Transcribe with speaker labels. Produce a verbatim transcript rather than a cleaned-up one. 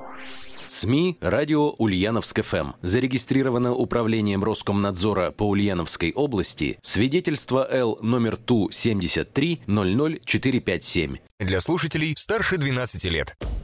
Speaker 1: СМИ «Радио Ульяновск эф эм». Зарегистрировано Управлением Роскомнадзора по Ульяновской области. Свидетельство Л номер Ту семьдесят три ноль ноль четыре пять семь.
Speaker 2: Для слушателей старше двенадцати лет.